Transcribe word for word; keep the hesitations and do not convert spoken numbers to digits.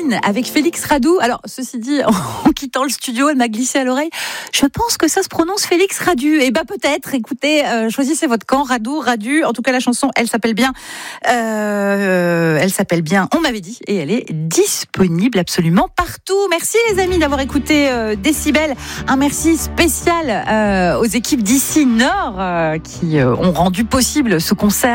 Queen avec Félix Radou. Alors, ceci dit, en quittant le studio, elle m'a glissé à l'oreille. Je pense que ça se prononce Félix Radu. Eh ben peut-être. Écoutez, euh, choisissez votre camp. Radou, Radu. En tout cas, la chanson, elle s'appelle bien. Euh, elle s'appelle bien. On m'avait dit, et elle est disponible absolument partout. Merci les amis d'avoir écouté euh, Décibel. Un merci spécial euh, aux équipes d'ici Nord euh, qui euh, ont rendu possible ce concert.